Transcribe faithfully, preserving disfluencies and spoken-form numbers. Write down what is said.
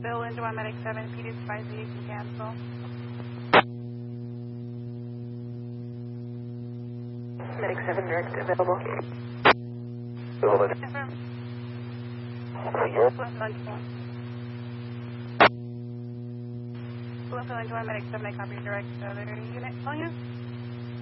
Bill into one medic seven, P D five Z, you can cancel. Medic seven direct available. Confirm. Blue into one medic seven, I copy direct other unit, calling you.